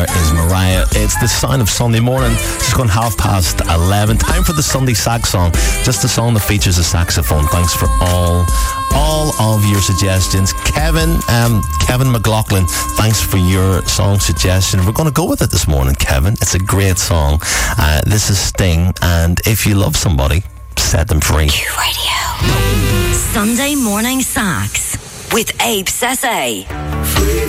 Is Mariah. It's the sound of Sunday morning. It's gone 11:30. Time for the Sunday sax song. Just a song that features a saxophone. Thanks for all of your suggestions. Kevin McLaughlin, thanks for your song suggestion. We're going to go with it this morning, Kevin. It's a great song. This is Sting, and if you love somebody, set them free. Q Radio. Sunday morning sax with Abe Sese. Free